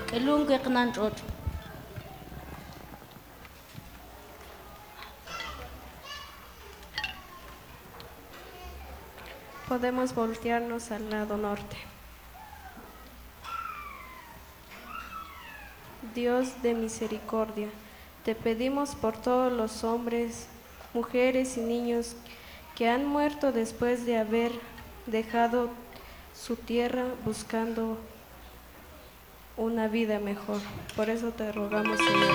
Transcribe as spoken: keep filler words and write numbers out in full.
Elungu eqnanchot. Podemos voltearnos al lado norte. Dios de misericordia, te pedimos por todos los hombres, mujeres y niños que han muerto después de haber dejado su tierra buscando una vida mejor. Por eso te rogamos, Señor.